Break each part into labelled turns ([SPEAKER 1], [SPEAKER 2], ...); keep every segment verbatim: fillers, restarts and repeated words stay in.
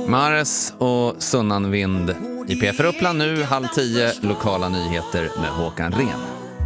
[SPEAKER 1] Mares och Sunnanvind i P F R Uppland nu, halv tio, lokala nyheter med Håkan Ren.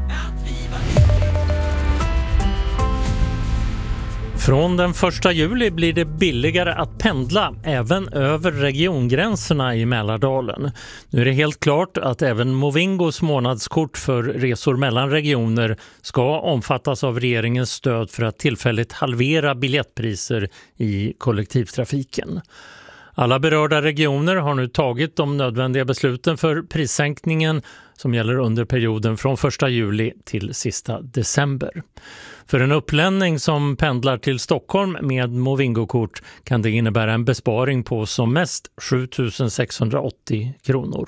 [SPEAKER 2] Från den första juli blir det billigare att pendla även över regiongränserna i Mälardalen. Nu är det helt klart att även Movingos månadskort för resor mellan regioner ska omfattas av regeringens stöd för att tillfälligt halvera biljettpriser i kollektivtrafiken. Alla berörda regioner har nu tagit de nödvändiga besluten för prissänkningen som gäller under perioden från första juli till sista december. För en upplänning som pendlar till Stockholm med Movingo-kort kan det innebära en besparing på som mest sju tusen sexhundraåttio kronor.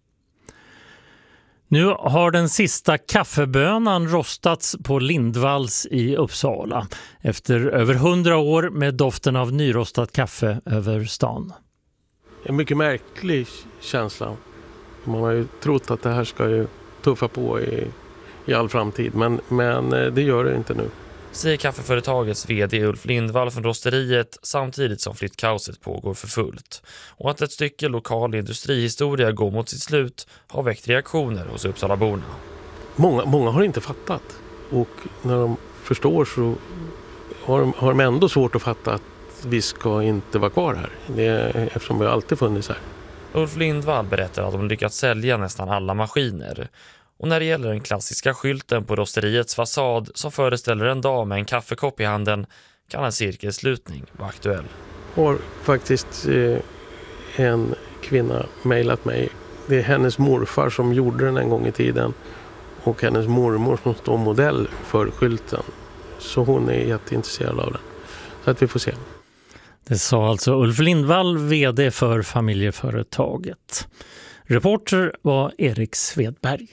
[SPEAKER 2] Nu har den sista kaffebönan rostats på Lindvalls i Uppsala efter över hundra år med doften av nyrostat kaffe över stan.
[SPEAKER 3] En mycket märklig känsla. Man har ju trott att det här ska ju tuffa på i, i all framtid, men, men det gör det inte nu.
[SPEAKER 4] Säger kaffeföretagets vd Ulf Lindvall från rosteriet samtidigt som flyttkaoset pågår för fullt. Och att ett stycke lokal industrihistoria går mot sitt slut har väckt reaktioner hos Uppsalaborna.
[SPEAKER 3] Många, många har inte fattat, och när de förstår så har de, har de ändå svårt att fatta att vi ska inte vara kvar här, det är, eftersom vi alltid funnits här.
[SPEAKER 4] Ulf Lindvall berättar att de lyckats sälja nästan alla maskiner. Och när det gäller den klassiska skylten på rosteriets fasad som föreställer en dam med en kaffekopp i handen kan en cirkelslutning vara aktuell.
[SPEAKER 3] Har faktiskt eh, en kvinna mejlat mig. Det är hennes morfar som gjorde den en gång i tiden och hennes mormor som står modell för skylten. Så hon är jätteintresserad av den. Så att vi får se.
[SPEAKER 2] Det sa alltså Ulf Lindvall, vd för familjeföretaget. Reporter var Erik Svedberg.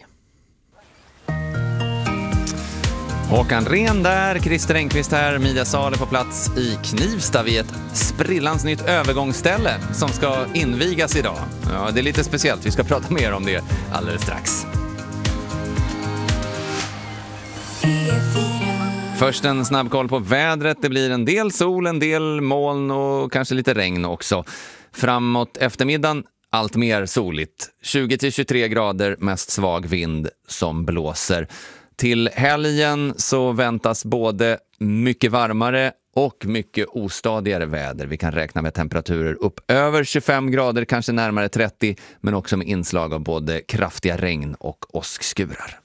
[SPEAKER 1] Håkan Ren där, Christer Engqvist här, Mia Sale på plats i Knivsta vid ett sprillans nytt övergångsställe som ska invigas idag. Ja, det är lite speciellt, vi ska prata mer om det alldeles strax. Först en snabb koll på vädret. Det blir en del sol, en del moln och kanske lite regn också. Framåt eftermiddagen allt mer soligt. tjugo till tjugotre grader, mest svag vind som blåser. Till helgen så väntas både mycket varmare och mycket ostadigare väder. Vi kan räkna med temperaturer upp över tjugofem grader, kanske närmare trettio, men också med inslag av både kraftiga regn och åskskurar.